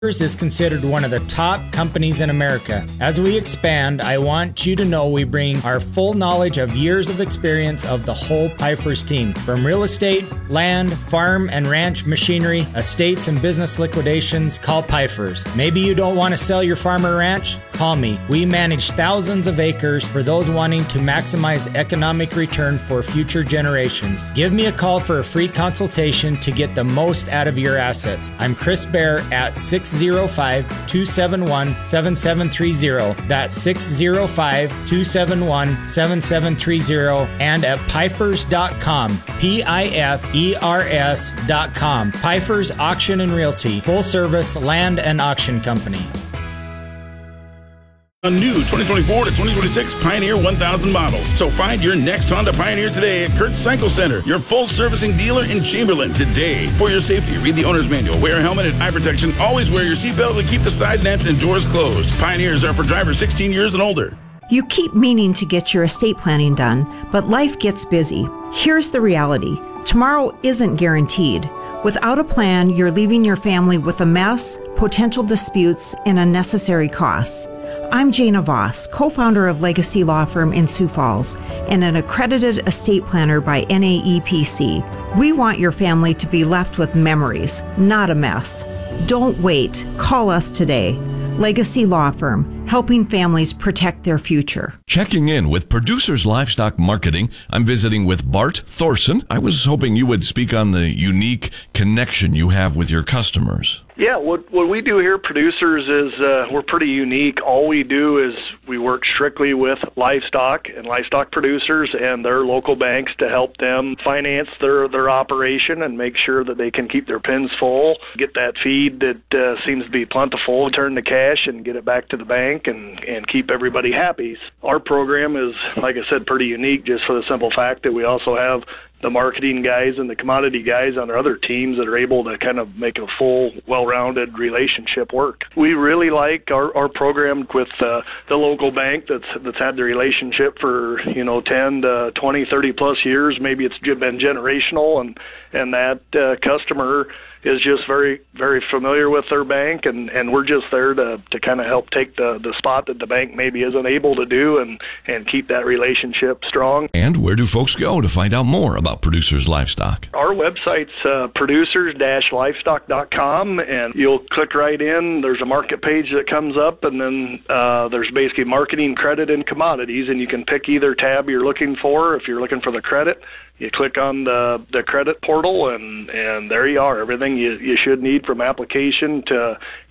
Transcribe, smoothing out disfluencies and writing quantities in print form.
is considered one of the top companies in America. As we expand, I want you to know we bring our full knowledge of years of experience of the whole Pfeiffer's team. From real estate, land, farm and ranch machinery, estates and business liquidations, call Pfeiffer's. Maybe you don't want to sell your farm or ranch? Call me. We manage thousands of acres for those wanting to maximize economic return for future generations. Give me a call for a free consultation to get the most out of your assets. I'm Chris Bear at 605-271-7730. That's 605-271-7730 and at Pfeifers.com. Pifers.com. Pfeiffer's Auction and Realty, full service land and auction company. A new 2024 to 2026 Pioneer 1000 models. So find your next Honda Pioneer today at Kurtz Cycle Center, your full servicing dealer in Chamberlain today. For your safety, read the owner's manual, wear a helmet and eye protection, always wear your seatbelt to keep the side nets and doors closed. Pioneers are for drivers 16 years and older. You keep meaning to get your estate planning done, but life gets busy. Here's the reality. Tomorrow isn't guaranteed. Without a plan, you're leaving your family with a mess, potential disputes, and unnecessary costs. I'm Jana Voss, co-founder of Legacy Law Firm in Sioux Falls and an accredited estate planner by NAEPC. We want your family to be left with memories, not a mess. Don't wait. Call us today. Legacy Law Firm, helping families protect their future. Checking in with Producers Livestock Marketing, I'm visiting with Bart Thorson. I was hoping you would speak on the unique connection you have with your customers. Yeah, what we do here, Producers, is we're pretty unique. All we do is we work strictly with livestock and livestock producers and their local banks to help them finance their operation and make sure that they can keep their pens full, get that feed that seems to be plentiful, turn to cash and get it back to the bank and keep everybody happy. Our program is, like I said, pretty unique just for the simple fact that we also have the marketing guys and the commodity guys on our other teams that are able to kind of make a full, well-rounded relationship work. We really like our program with the local bank that's had the relationship for 10 to 20, 30 plus years. Maybe it's been generational, and that customer is just very, very familiar with their bank, and we're just there to kind of help take the spot that the bank maybe isn't able to do and keep that relationship strong. And where do folks go to find out more about Producers Livestock? Our website's producers-livestock.com, and you'll click right in. There's a market page that comes up, and then there's basically marketing, credit, and commodities, and you can pick either tab you're looking for. If you're looking for the credit, you click on the credit portal, and there you are. Everything you should need from application to